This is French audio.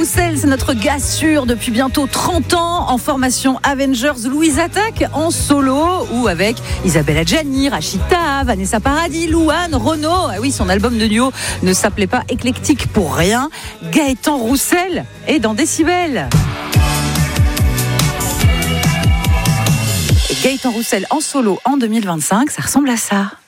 Roussel, c'est notre gars sûr depuis bientôt 30 ans en formation Avengers. Louise attaque en solo ou avec Isabelle Adjani, Rachida, Vanessa Paradis, Louane, Renaud. Ah oui, son album de duo ne s'appelait pas Éclectique pour rien. Gaëtan Roussel est dans Décibel. Et Gaëtan Roussel en solo en 2025, ça ressemble à ça.